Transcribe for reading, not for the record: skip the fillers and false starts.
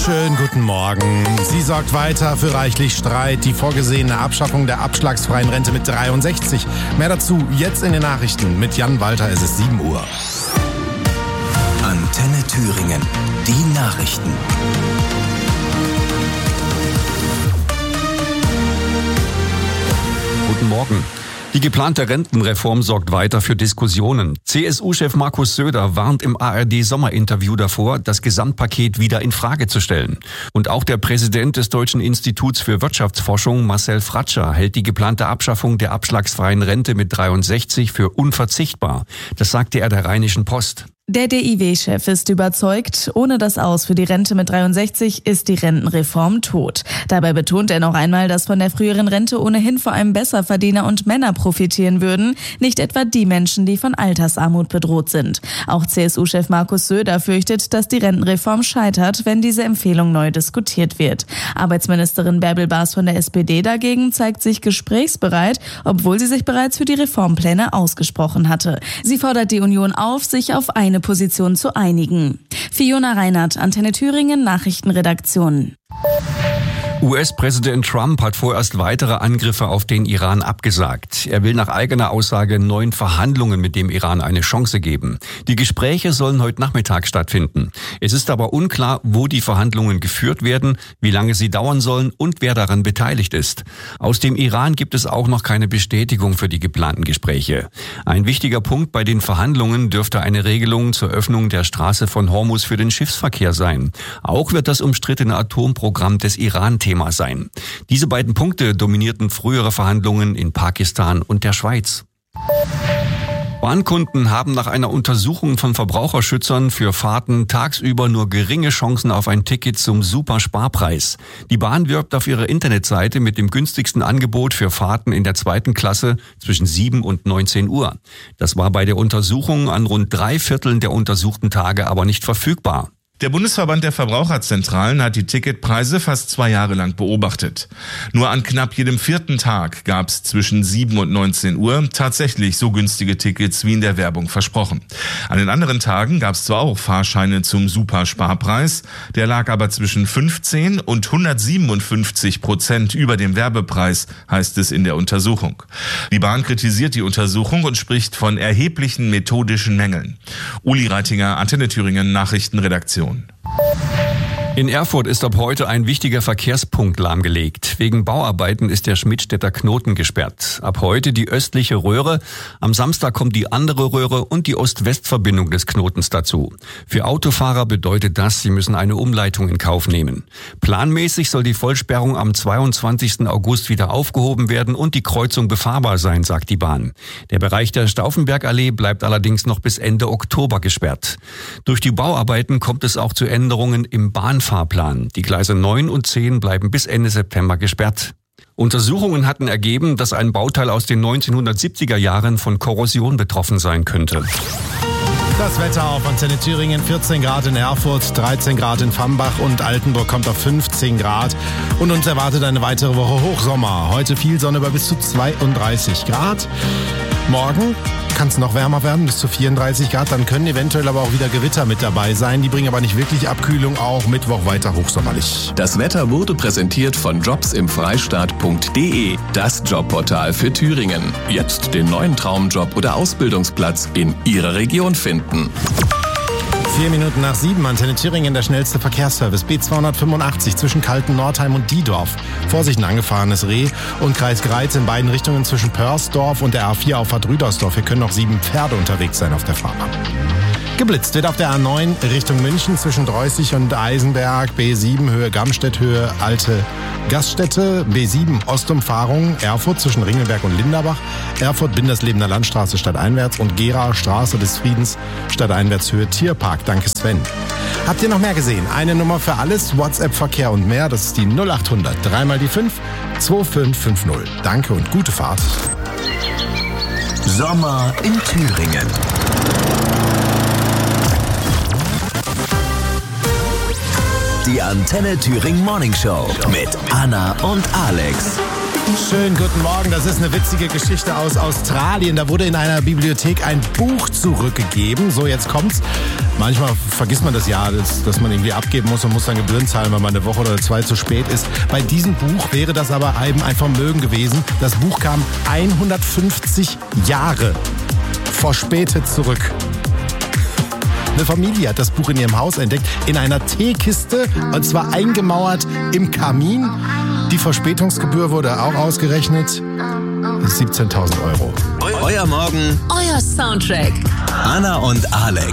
Schönen guten Morgen. Sie sorgt weiter für reichlich Streit. Die vorgesehene Abschaffung der abschlagsfreien Rente mit 63. Mehr dazu jetzt in den Nachrichten mit Jan Walter. Es ist 7 Uhr. Antenne Thüringen. Die Nachrichten. Guten Morgen. Die geplante Rentenreform sorgt weiter für Diskussionen. CSU-Chef Markus Söder warnt im ARD-Sommerinterview davor, das Gesamtpaket wieder in Frage zu stellen. Und auch der Präsident des Deutschen Instituts für Wirtschaftsforschung, Marcel Fratscher, hält die geplante Abschaffung der abschlagsfreien Rente mit 63 für unverzichtbar. Das sagte er der Rheinischen Post. Der DIW-Chef ist überzeugt, ohne das Aus für die Rente mit 63 ist die Rentenreform tot. Dabei betont er noch einmal, dass von der früheren Rente ohnehin vor allem Besserverdiener und Männer profitieren würden, nicht etwa die Menschen, die von Altersarmut bedroht sind. Auch CSU-Chef Markus Söder fürchtet, dass die Rentenreform scheitert, wenn diese Empfehlung neu diskutiert wird. Arbeitsministerin Bärbel Baas von der SPD dagegen zeigt sich gesprächsbereit, obwohl sie sich bereits für die Reformpläne ausgesprochen hatte. Sie fordert die Union auf, sich auf eine Position zu einigen. Fiona Reinhardt, Antenne Thüringen, Nachrichtenredaktion. US-Präsident Trump hat vorerst weitere Angriffe auf den Iran abgesagt. Er will nach eigener Aussage neuen Verhandlungen mit dem Iran eine Chance geben. Die Gespräche sollen heute Nachmittag stattfinden. Es ist aber unklar, wo die Verhandlungen geführt werden, wie lange sie dauern sollen und wer daran beteiligt ist. Aus dem Iran gibt es auch noch keine Bestätigung für die geplanten Gespräche. Ein wichtiger Punkt bei den Verhandlungen dürfte eine Regelung zur Öffnung der Straße von Hormuz für den Schiffsverkehr sein. Auch wird das umstrittene Atomprogramm des Iran Thema sein. Diese beiden Punkte dominierten frühere Verhandlungen in Pakistan und der Schweiz. Bahnkunden haben nach einer Untersuchung von Verbraucherschützern für Fahrten tagsüber nur geringe Chancen auf ein Ticket zum Supersparpreis. Die Bahn wirbt auf ihrer Internetseite mit dem günstigsten Angebot für Fahrten in der 2. Klasse zwischen 7 und 19 Uhr. Das war bei der Untersuchung an rund 3/4 der untersuchten Tage aber nicht verfügbar. Der Bundesverband der Verbraucherzentralen hat die Ticketpreise fast 2 Jahre lang beobachtet. Nur an knapp jedem 4. Tag gab es zwischen 7 und 19 Uhr tatsächlich so günstige Tickets wie in der Werbung versprochen. An den anderen Tagen gab es zwar auch Fahrscheine zum Supersparpreis, der lag aber zwischen 15 und 157% über dem Werbepreis, heißt es in der Untersuchung. Die Bahn kritisiert die Untersuchung und spricht von erheblichen methodischen Mängeln. Uli Reitinger, Antenne Thüringen, Nachrichtenredaktion. In Erfurt ist ab heute ein wichtiger Verkehrspunkt lahmgelegt. Wegen Bauarbeiten ist der Schmidtstädter Knoten gesperrt. Ab heute die östliche Röhre. Am Samstag kommt die andere Röhre und die Ost-West-Verbindung des Knotens dazu. Für Autofahrer bedeutet das, sie müssen eine Umleitung in Kauf nehmen. Planmäßig soll die Vollsperrung am 22. August wieder aufgehoben werden und die Kreuzung befahrbar sein, sagt die Bahn. Der Bereich der Stauffenbergallee bleibt allerdings noch bis Ende Oktober gesperrt. Durch die Bauarbeiten kommt es auch zu Änderungen im Bahnfahrplan. Die Gleise 9 und 10 bleiben bis Ende September gesperrt. Untersuchungen hatten ergeben, dass ein Bauteil aus den 1970er Jahren von Korrosion betroffen sein könnte. Das Wetter auf Antenne Thüringen, 14 Grad in Erfurt, 13 Grad in Vambach und Altenburg kommt auf 15 Grad. Und uns erwartet eine weitere Woche Hochsommer. Heute viel Sonne bei bis zu 32 Grad. Morgen kann es noch wärmer werden, bis zu 34 Grad. Dann können eventuell aber auch wieder Gewitter mit dabei sein. Die bringen aber nicht wirklich Abkühlung, auch Mittwoch weiter hochsommerlich. Das Wetter wurde präsentiert von jobsimfreistaat.de, das Jobportal für Thüringen. Jetzt den neuen Traumjob oder Ausbildungsplatz in Ihrer Region finden. 4 Minuten nach 7, Antenne Thüringen, der schnellste Verkehrsservice. B285 zwischen Kalten-Nordheim und Diedorf. Vorsicht, ein angefahrenes Reh. Und Kreis Greiz in beiden Richtungen zwischen Pörsdorf und der A4 Auffahrt Rüdersdorf. Hier können noch 7 Pferde unterwegs sein auf der Fahrbahn. Geblitzt wird auf der A9 Richtung München zwischen Dreußig und Eisenberg, B7 Höhe Gamstedt, Höhe Alte Gaststätte, B7 Ostumfahrung, Erfurt zwischen Ringelberg und Linderbach, Erfurt Binderslebener Landstraße stadteinwärts und Gera Straße des Friedens stadteinwärts Höhe Tierpark. Danke Sven. Habt ihr noch mehr gesehen? Eine Nummer für alles, WhatsApp, Verkehr und mehr, das ist die 0800 3 mal die 5 2550. Danke und gute Fahrt. Sommer in Thüringen. Die Antenne Thüringen Morning Show mit Anna und Alex. Schönen guten Morgen, das ist eine witzige Geschichte aus Australien. Da wurde in einer Bibliothek ein Buch zurückgegeben. So, jetzt kommt's. Manchmal vergisst man das ja, dass man irgendwie abgeben muss und muss dann Gebühren zahlen, weil man eine Woche oder 2 zu spät ist. Bei diesem Buch wäre das aber eben ein Vermögen gewesen. Das Buch kam 150 Jahre verspätet zurück. Eine Familie hat das Buch in ihrem Haus entdeckt, in einer Teekiste, und zwar eingemauert im Kamin. Die Verspätungsgebühr wurde auch ausgerechnet. 17.000 Euro. Euer Morgen. Euer Soundtrack. Anna und Alex.